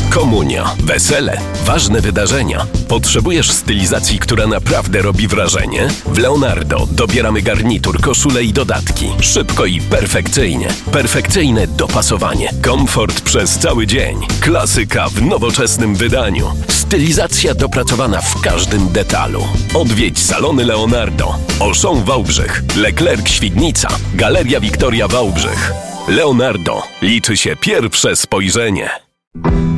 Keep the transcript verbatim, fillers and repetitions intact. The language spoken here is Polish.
Komunia, wesele, ważne wydarzenia. Potrzebujesz stylizacji, która naprawdę robi wrażenie? W Leonardo dobieramy garnitur, koszule i dodatki. Szybko i perfekcyjnie. Perfekcyjne dopasowanie. Komfort przez cały dzień. Klasyka w nowoczesnym wydaniu. Stylizacja dopracowana w każdym detalu. Odwiedź salony Leonardo. Auchan Wałbrzych, Leclerc Świdnica, Galeria Wiktoria Wałbrzych. Leonardo. Liczy się pierwsze spojrzenie.